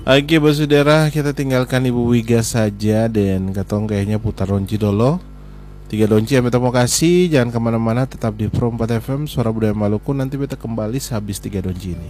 Oke Basudara, kita tinggalkan Ibu Wiga saja. Dan katong kayaknya putar Ronci dulu. 3 donci yang beta mau kasih. Jangan kemana-mana, tetap di Pro 4 FM Suara Budaya Maluku. Nanti beta kembali sehabis 3 donci ini.